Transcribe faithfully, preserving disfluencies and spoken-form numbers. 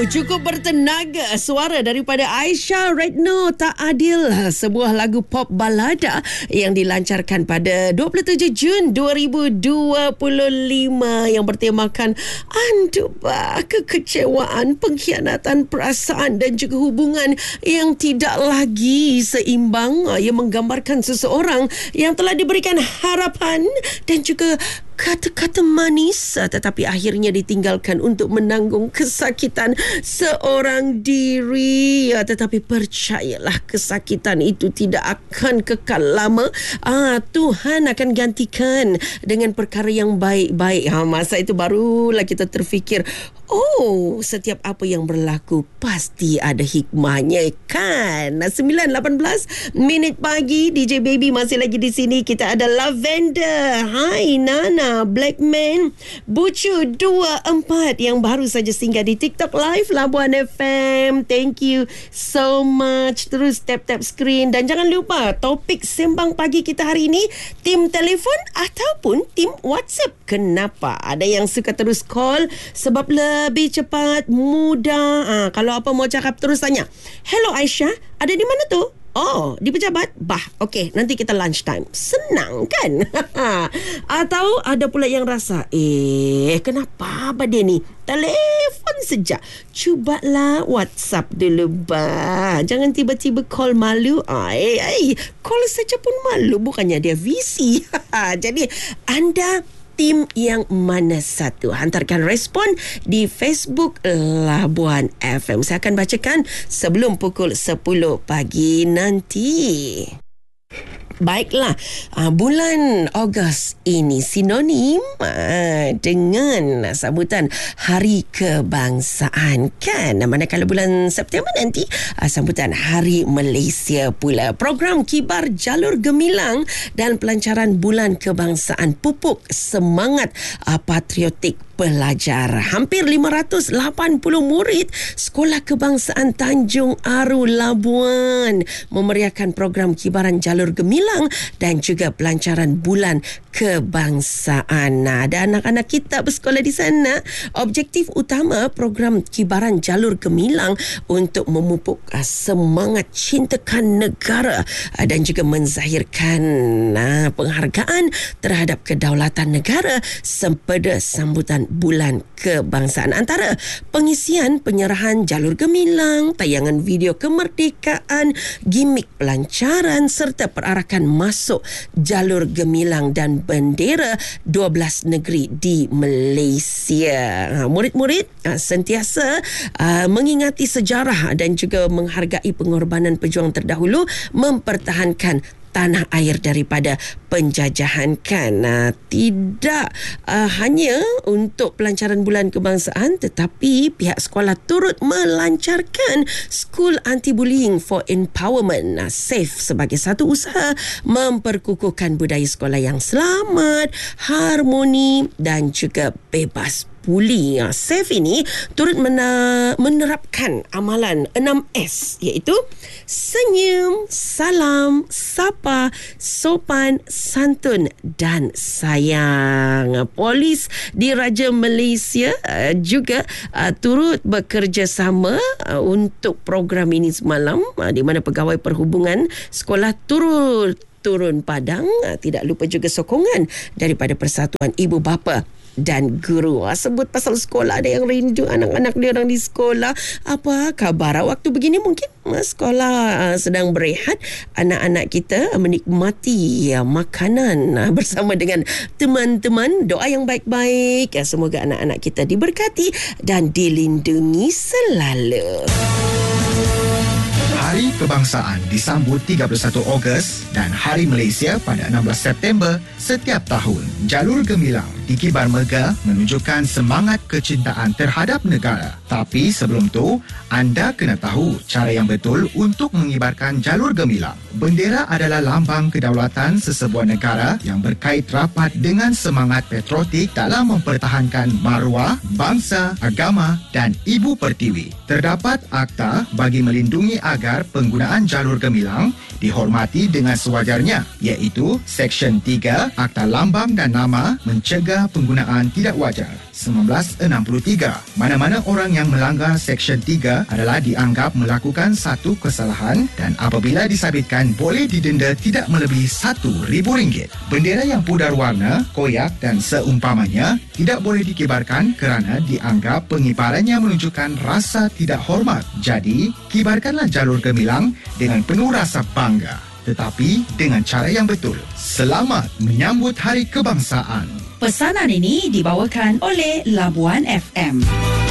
Oh, cukup bertenaga suara daripada Aisyah Redno, Tak Adil, sebuah lagu pop balada yang dilancarkan pada dua puluh tujuh Jun dua ribu dua puluh lima yang bertemakan anduba, kekecewaan, pengkhianatan perasaan dan juga hubungan yang tidak lagi seimbang. Ia menggambarkan seseorang yang telah diberikan harapan dan juga kata-kata manis tetapi akhirnya ditinggalkan untuk menanggung kesakitan seorang diri. Ya, tetapi percayalah, kesakitan itu tidak akan kekal lama. Ah, Tuhan akan gantikan dengan perkara yang baik-baik. Ha, masa itu barulah kita terfikir, oh, setiap apa yang berlaku pasti ada hikmahnya, kan? sembilan lapan belas minit pagi, D J Baby masih lagi di sini. Kita ada Lavender, Hai Nana, Blackman, Bucu dua empat yang baru saja singgah di TikTok Live Labuan F M. Thank you so much. Terus tap-tap screen dan jangan lupa topik sembang pagi kita hari ini, tim telefon ataupun tim WhatsApp. Kenapa? Ada yang suka terus call sebab lebih cepat, mudah. Ha, kalau apa mau cakap terus tanya, hello Aisyah, ada di mana tu? Oh, di pejabat? Bah, okey, nanti kita lunch time. Senang kan? Atau ada pula yang rasa, eh, kenapa abang dia ni telefon sejak? Cubalah WhatsApp dulu, bah. Jangan tiba-tiba call malu. Ay, ay, call saja pun malu. Bukannya dia V C. Jadi, anda tim yang mana satu? Hantarkan respon di Facebook Labuan F M. Saya akan bacakan sebelum pukul sepuluh pagi nanti. Baiklah, uh, bulan Ogos ini sinonim uh, dengan sambutan Hari Kebangsaan, kan? Manakala bulan September nanti uh, sambutan Hari Malaysia pula. Program Kibar Jalur Gemilang dan pelancaran Bulan Kebangsaan pupuk semangat uh, patriotik pelajar. Hampir lima ratus lapan puluh murid Sekolah Kebangsaan Tanjung Aru Labuan memeriahkan program Kibaran Jalur Gemilang dan juga pelancaran Bulan Kebangsaan. Nah, ada anak-anak kita bersekolah di sana. Objektif utama program Kibaran Jalur Gemilang untuk memupuk uh, semangat cintakan negara uh, dan juga menzahirkan uh, penghargaan terhadap kedaulatan negara sempena sambutan Bulan Kebangsaan. Antara pengisian penyerahan jalur gemilang, tayangan video kemerdekaan, gimik pelancaran serta perarakan masuk jalur gemilang dan bendera dua belas negeri di Malaysia. Ha, murid-murid ha, sentiasa ha, mengingati sejarah dan juga menghargai pengorbanan pejuang terdahulu mempertahankan tanah air daripada penjajahan, kan? Nah, tidak uh, hanya untuk pelancaran Bulan Kebangsaan, tetapi pihak sekolah turut melancarkan School Anti-Bullying for Empowerment, nah, SAFE, sebagai satu usaha memperkukuhkan budaya sekolah yang selamat, harmoni dan juga bebas buli. SAFE ini turut mena- menerapkan amalan enam S, iaitu senyum, salam, sapa, sopan, santun dan sayang. Polis Diraja Malaysia uh, juga uh, turut bekerjasama uh, untuk program ini semalam, uh, di mana pegawai perhubungan sekolah turut turun padang. Uh, tidak lupa juga sokongan daripada Persatuan Ibu Bapa dan Guru. Sebut pasal sekolah, ada yang rindu anak-anak dia orang di sekolah. Apa khabar waktu begini? Mungkin sekolah sedang berehat, anak-anak kita menikmati ya, makanan bersama dengan teman-teman. Doa yang baik-baik, ya, semoga anak-anak kita diberkati dan dilindungi selalu. Hari Kebangsaan disambut tiga puluh satu Ogos dan Hari Malaysia pada enam belas September setiap tahun. Jalur Gemilang dikibar megah menunjukkan semangat kecintaan terhadap negara. Tapi sebelum tu, anda kena tahu cara yang betul untuk mengibarkan jalur gemilang. Bendera adalah lambang kedaulatan sesebuah negara yang berkait rapat dengan semangat patriotik dalam mempertahankan maruah, bangsa, agama dan ibu pertiwi. Terdapat akta bagi melindungi agar penggunaan jalur gemilang dihormati dengan sewajarnya, iaitu Seksyen tiga Akta Lambang dan Nama mencegah penggunaan tidak wajar. sembilan belas enam puluh tiga. Mana-mana orang yang melanggar Seksyen tiga adalah dianggap melakukan satu kesalahan dan apabila disabitkan boleh didenda tidak melebihi satu ribu ringgit. Bendera yang pudar warna, koyak dan seumpamanya tidak boleh dikibarkan kerana dianggap pengibarannya menunjukkan rasa tidak hormat. Jadi, kibarkanlah jalur gemilang dengan penuh rasa bangga, tetapi dengan cara yang betul. Selamat menyambut Hari Kebangsaan. Pesanan ini dibawakan oleh Labuan F M.